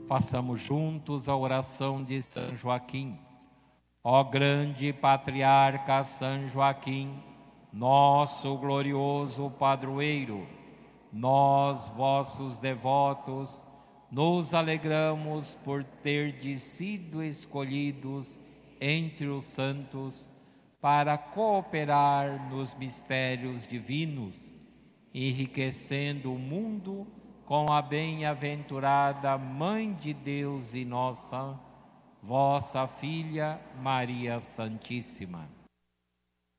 Façamos juntos a oração de São Joaquim. Ó grande patriarca São Joaquim, nosso glorioso padroeiro, nós, vossos devotos, nos alegramos por terdes sido escolhidos entre os santos para cooperar nos mistérios divinos, enriquecendo o mundo com a bem-aventurada Mãe de Deus e nossa, vossa Filha Maria Santíssima.